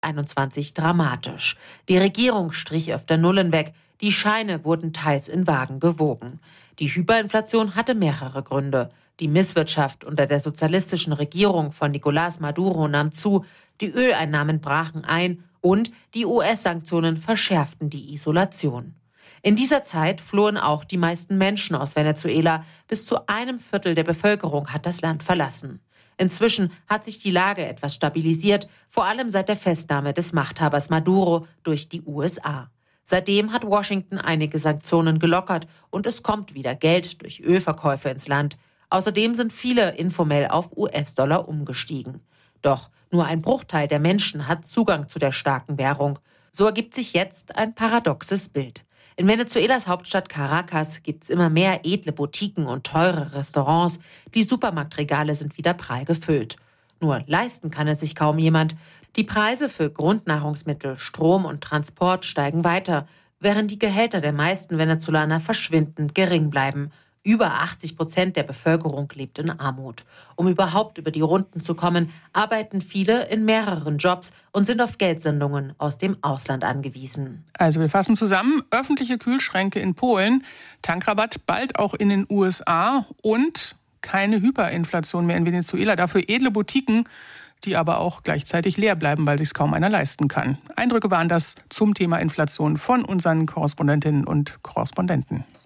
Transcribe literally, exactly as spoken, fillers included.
einundzwanzig dramatisch. Die Regierung strich öfter Nullen weg, die Scheine wurden teils in Wagen gewogen. Die Hyperinflation hatte mehrere Gründe. Die Misswirtschaft unter der sozialistischen Regierung von Nicolás Maduro nahm zu, die Öleinnahmen brachen ein und die U S-Sanktionen verschärften die Isolation. In dieser Zeit flohen auch die meisten Menschen aus Venezuela. Bis zu einem Viertel der Bevölkerung hat das Land verlassen. Inzwischen hat sich die Lage etwas stabilisiert, vor allem seit der Festnahme des Machthabers Maduro durch die U S A. Seitdem hat Washington einige Sanktionen gelockert und es kommt wieder Geld durch Ölverkäufe ins Land. Außerdem sind viele informell auf U S-Dollar umgestiegen. Doch nur ein Bruchteil der Menschen hat Zugang zu der starken Währung. So ergibt sich jetzt ein paradoxes Bild. In Venezuelas Hauptstadt Caracas gibt es immer mehr edle Boutiquen und teure Restaurants. Die Supermarktregale sind wieder prall gefüllt. Nur leisten kann es sich kaum jemand. Die Preise für Grundnahrungsmittel, Strom und Transport steigen weiter, während die Gehälter der meisten Venezolaner verschwindend gering bleiben. Über achtzig Prozent der Bevölkerung lebt in Armut. Um überhaupt über die Runden zu kommen, arbeiten viele in mehreren Jobs und sind auf Geldsendungen aus dem Ausland angewiesen. Also wir fassen zusammen: öffentliche Kühlschränke in Polen, Tankrabatt bald auch in den U S A und keine Hyperinflation mehr in Venezuela. Dafür edle Boutiquen, die aber auch gleichzeitig leer bleiben, weil sich es kaum einer leisten kann. Eindrücke waren das zum Thema Inflation von unseren Korrespondentinnen und Korrespondenten.